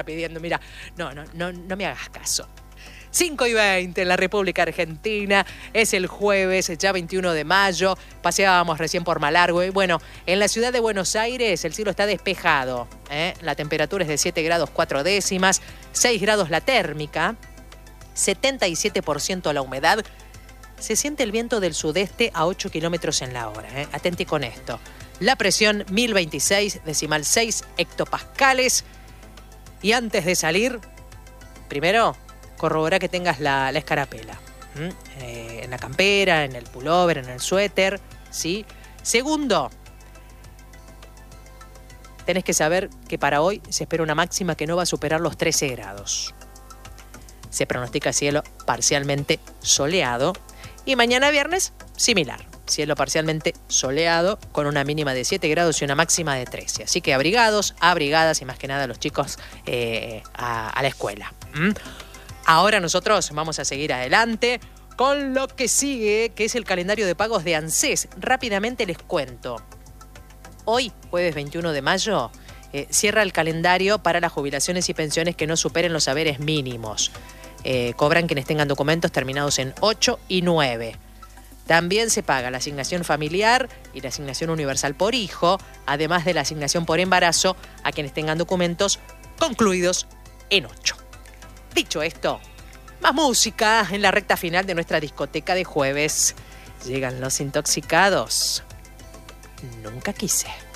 pidiendo, mira, no me hagas caso. 5:20 en la República Argentina, es el jueves, ya 21 de mayo, paseábamos recién por Malargüe. Bueno, en la ciudad de Buenos Aires el cielo está despejado, la temperatura es de 7 grados 4 décimas, 6 grados la térmica, 77% la humedad, se siente el viento del sudeste a 8 kilómetros en la hora, atenti con esto. La presión 1026,6 hectopascales. Y antes de salir, primero, corrobora que tengas la escarapela. En la campera, en el pullover, en el suéter, ¿sí? Segundo, tenés que saber que para hoy se espera una máxima que no va a superar los 13 grados. Se pronostica cielo parcialmente soleado. Y mañana viernes, similar. Cielo parcialmente soleado con una mínima de 7 grados y una máxima de 13. Así que abrigados, abrigadas y más que nada los chicos a la escuela. Ahora nosotros vamos a seguir adelante con lo que sigue, que es el calendario de pagos de ANSES. Rápidamente les cuento. Hoy, jueves 21 de mayo, cierra el calendario para las jubilaciones y pensiones que no superen los haberes mínimos. Cobran quienes tengan documentos terminados en 8 y 9. También se paga la asignación familiar y la asignación universal por hijo, además de la asignación por embarazo a quienes tengan documentos concluidos en 8. Dicho esto, más música en la recta final de nuestra discoteca de jueves. Llegan los intoxicados. Nunca quise.